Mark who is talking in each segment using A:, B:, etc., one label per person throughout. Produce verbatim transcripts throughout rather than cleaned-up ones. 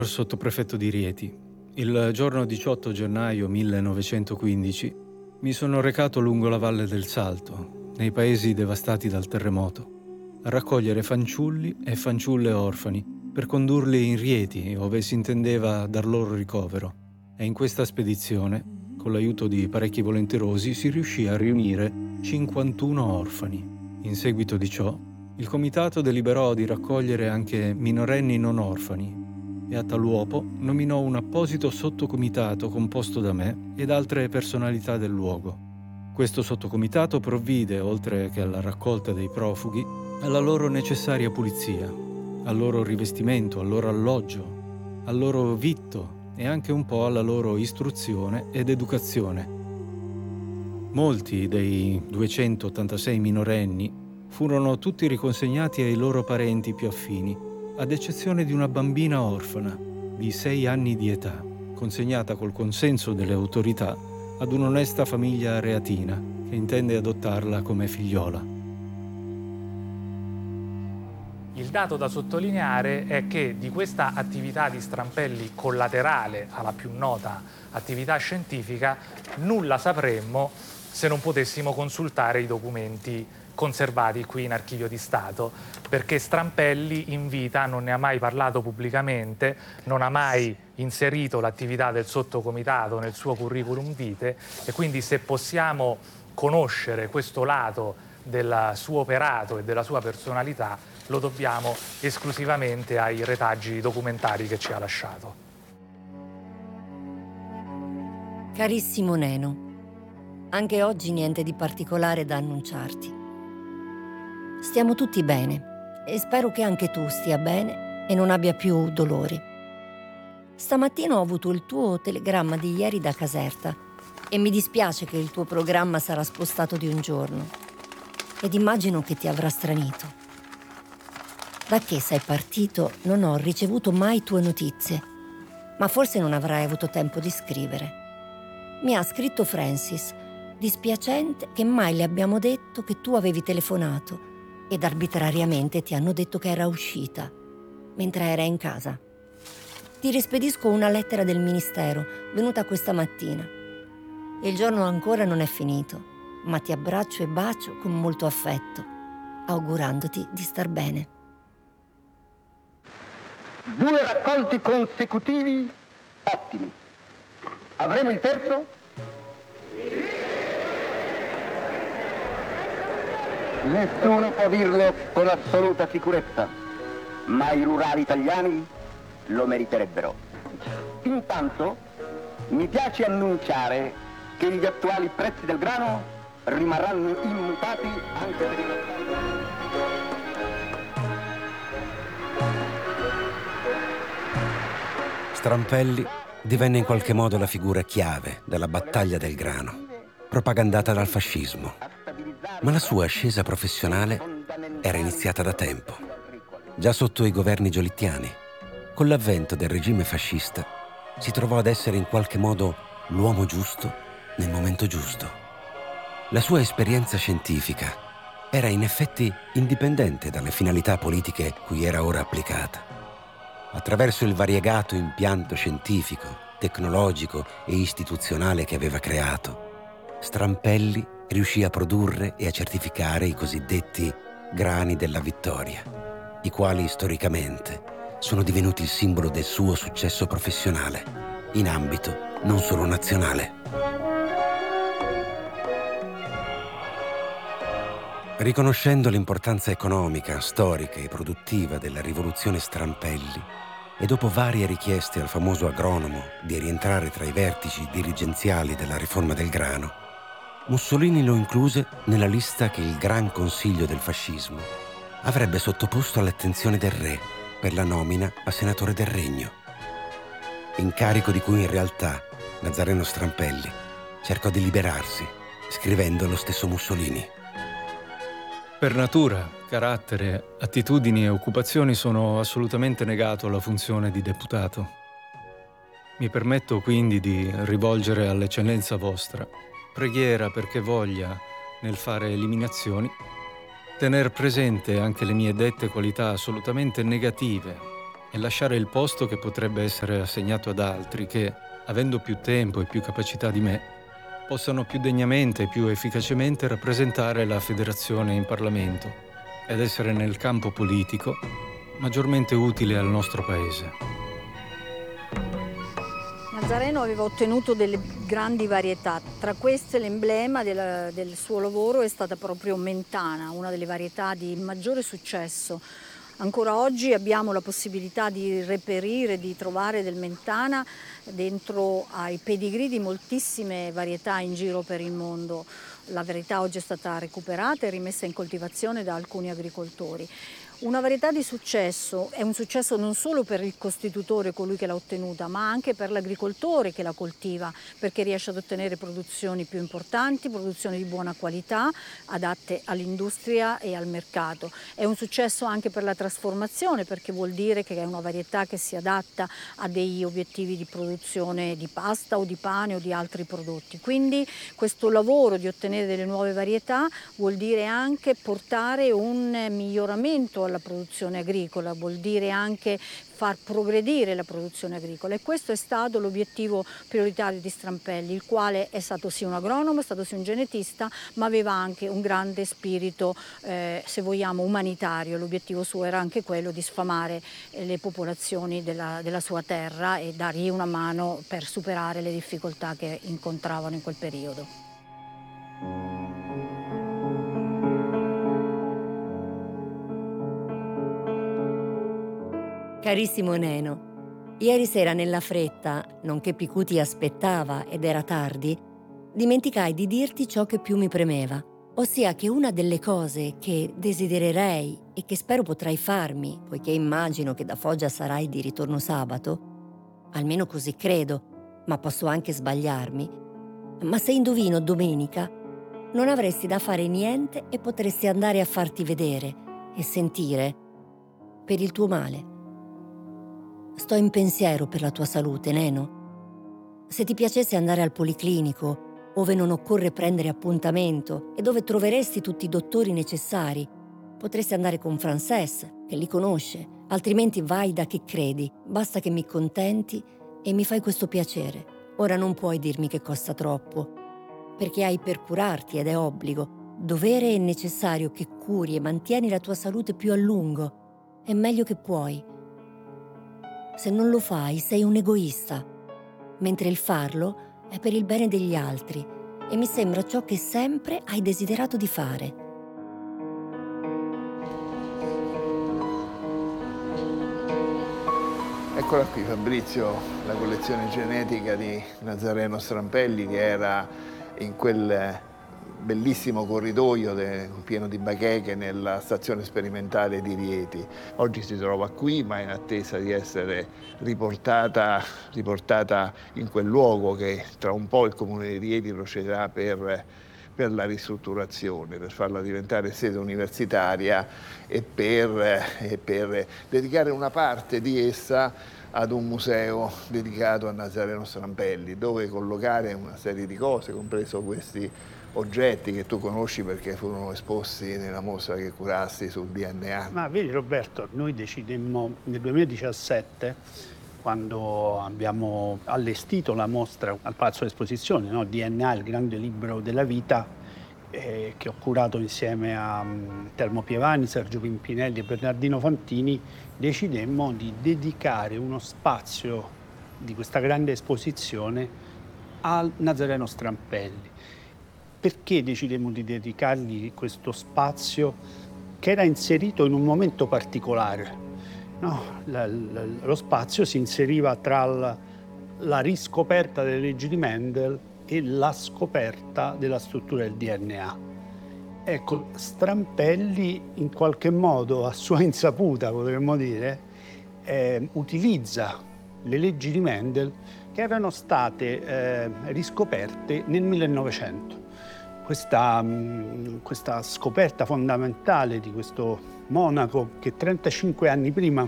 A: Sottoprefetto di Rieti. Il giorno diciotto gennaio millenovecentoquindici mi sono recato lungo la Valle del Salto, nei paesi devastati dal terremoto, a raccogliere fanciulli e fanciulle orfani per condurli in Rieti, ove si intendeva dar loro ricovero. E in questa spedizione, con l'aiuto di parecchi volenterosi, si riuscì a riunire cinquantuno orfani. In seguito di ciò, il comitato deliberò di raccogliere anche minorenni non orfani e a tal uopo nominò un apposito sottocomitato composto da me ed altre personalità del luogo. Questo sottocomitato provvide, oltre che alla raccolta dei profughi, alla loro necessaria pulizia, al loro rivestimento, al loro alloggio, al loro vitto e anche un po' alla loro istruzione ed educazione. Molti dei duecentottantasei minorenni furono tutti riconsegnati ai loro parenti più affini, ad eccezione di una bambina orfana di sei anni di età, consegnata col consenso delle autorità ad un'onesta famiglia reatina che intende adottarla come figliola.
B: Il dato da sottolineare è che di questa attività di Strampelli collaterale alla più nota attività scientifica nulla sapremmo se non potessimo consultare i documenti conservati qui in Archivio di Stato, perché Strampelli in vita non ne ha mai parlato pubblicamente, non ha mai inserito l'attività del sottocomitato nel suo curriculum vitae, e quindi se possiamo conoscere questo lato del suo operato e della sua personalità lo dobbiamo esclusivamente ai retaggi documentari che ci ha lasciato.
C: Carissimo Neno, anche oggi niente di particolare da annunciarti. Stiamo tutti bene e spero che anche tu stia bene e non abbia più dolori. Stamattina ho avuto il tuo telegramma di ieri da Caserta e mi dispiace che il tuo programma sarà spostato di un giorno ed immagino che ti avrà stranito. Da che sei partito non ho ricevuto mai tue notizie, ma forse non avrai avuto tempo di scrivere. Mi ha scritto Francis, dispiacente che mai le abbiamo detto che tu avevi telefonato ed arbitrariamente ti hanno detto che era uscita, mentre era in casa. Ti rispedisco una lettera del ministero, venuta questa mattina. Il giorno ancora non è finito, ma ti abbraccio e bacio con molto affetto, augurandoti di star bene.
D: Due raccolti consecutivi ottimi. Avremo il terzo? Nessuno può dirlo con assoluta sicurezza, ma i rurali italiani lo meriterebbero. Intanto mi piace annunciare che gli attuali prezzi del grano rimarranno immutati anche per il...
E: Strampelli divenne in qualche modo la figura chiave della battaglia del grano, propagandata dal fascismo. Ma la sua ascesa professionale era iniziata da tempo, già sotto i governi giolittiani. Con l'avvento del regime fascista si trovò ad essere in qualche modo l'uomo giusto nel momento giusto. La sua esperienza scientifica era in effetti indipendente dalle finalità politiche cui era ora applicata. Attraverso il variegato impianto scientifico, tecnologico e istituzionale che aveva creato, Strampelli riuscì a produrre e a certificare i cosiddetti grani della vittoria, i quali storicamente sono divenuti il simbolo del suo successo professionale, in ambito non solo nazionale. Riconoscendo l'importanza economica, storica e produttiva della rivoluzione Strampelli, e dopo varie richieste al famoso agronomo di rientrare tra i vertici dirigenziali della riforma del grano, Mussolini lo incluse nella lista che il Gran Consiglio del fascismo avrebbe sottoposto all'attenzione del re per la nomina a senatore del Regno, incarico di cui in realtà Nazareno Strampelli cercò di liberarsi, scrivendo allo stesso Mussolini.
A: Per natura, carattere, attitudini e occupazioni sono assolutamente negato alla funzione di deputato. Mi permetto quindi di rivolgere all'eccellenza vostra preghiera perché voglia, nel fare eliminazioni, tener presente anche le mie dette qualità assolutamente negative e lasciare il posto che potrebbe essere assegnato ad altri che, avendo più tempo e più capacità di me, possano più degnamente e più efficacemente rappresentare la federazione in Parlamento ed essere nel campo politico maggiormente utile al nostro paese.
F: Nazareno aveva ottenuto delle grandi varietà, tra queste l'emblema del, del suo lavoro è stata proprio Mentana, una delle varietà di maggiore successo. Ancora oggi abbiamo la possibilità di reperire, di trovare del Mentana dentro ai pedigree di moltissime varietà in giro per il mondo. La varietà oggi è stata recuperata e rimessa in coltivazione da alcuni agricoltori. Una varietà di successo è un successo non solo per il costitutore, colui che l'ha ottenuta, ma anche per l'agricoltore che la coltiva, perché riesce ad ottenere produzioni più importanti, produzioni di buona qualità, adatte all'industria e al mercato. È un successo anche per la trasformazione, perché vuol dire che è una varietà che si adatta a degli obiettivi di produzione di pasta o di pane o di altri prodotti. Quindi questo lavoro di ottenere delle nuove varietà vuol dire anche portare un miglioramento alla produzione agricola, vuol dire anche far progredire la produzione agricola, e questo è stato l'obiettivo prioritario di Strampelli, il quale è stato sì un agronomo, è stato sì un genetista, ma aveva anche un grande spirito, eh, se vogliamo, umanitario. L'obiettivo suo era anche quello di sfamare eh, le popolazioni della, della sua terra e dargli una mano per superare le difficoltà che incontravano in quel periodo.
C: Carissimo Neno, ieri sera nella fretta, nonché Picuti aspettava ed era tardi, dimenticai di dirti ciò che più mi premeva, ossia che una delle cose che desidererei e che spero potrai farmi, poiché immagino che da Foggia sarai di ritorno sabato, almeno così credo, ma posso anche sbagliarmi, ma se indovino domenica, non avresti da fare niente e potresti andare a farti vedere e sentire per il tuo male. Sto in pensiero per la tua salute, Neno. Se ti piacesse andare al policlinico, ove non occorre prendere appuntamento e dove troveresti tutti i dottori necessari, potresti andare con Frances, che li conosce, altrimenti vai da chi credi, basta che mi contenti e mi fai questo piacere. Ora non puoi dirmi che costa troppo, perché hai per curarti ed è obbligo, dovere e necessario che curi e mantieni la tua salute più a lungo, è meglio che puoi. Se non lo fai, sei un egoista, mentre il farlo è per il bene degli altri e mi sembra ciò che sempre hai desiderato di fare.
G: Eccola qui, Fabrizio, la collezione genetica di Nazareno Strampelli, che era in quel bellissimo corridoio de, pieno di bacheche nella stazione sperimentale di Rieti. Oggi si trova qui, ma è in attesa di essere riportata, riportata in quel luogo che tra un po' il Comune di Rieti procederà per, per la ristrutturazione, per farla diventare sede universitaria e per, e per dedicare una parte di essa ad un museo dedicato a Nazareno Strampelli, dove collocare una serie di cose, compreso questi oggetti che tu conosci perché furono esposti nella mostra che curasti sul D N A.
H: Ma vedi Roberto, noi decidemmo nel duemiladiciassette, quando abbiamo allestito la mostra al Palazzo d'Esposizione, no? D N A, il grande libro della vita, eh, che ho curato insieme a um, Telmo Pievani, Sergio Pimpinelli e Bernardino Fantini, decidemmo di dedicare uno spazio di questa grande esposizione al Nazareno Strampelli. Perché decidemmo di dedicargli questo spazio che era inserito in un momento particolare? No, la, la, lo spazio si inseriva tra la, la riscoperta delle leggi di Mendel e la scoperta della struttura del D N A. Ecco, Strampelli in qualche modo, a sua insaputa potremmo dire, eh, utilizza le leggi di Mendel che erano state eh, riscoperte nel millenovecento. Questa, questa scoperta fondamentale di questo monaco che trentacinque anni prima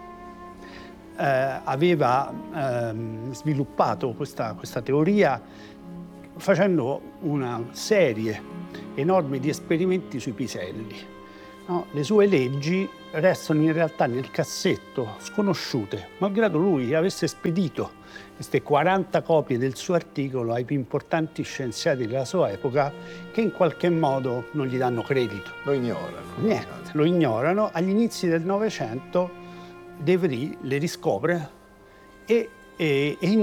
H: eh, aveva eh, sviluppato questa, questa teoria facendo una serie enorme di esperimenti sui piselli. No? Le sue leggi restano in realtà nel cassetto, sconosciute, malgrado lui avesse spedito queste quaranta copie del suo articolo ai più importanti scienziati della sua epoca, che in qualche modo non gli danno credito.
G: Lo ignorano.
H: Niente, lo ignorano. Agli inizi del Novecento De Vries le riscopre e, e, e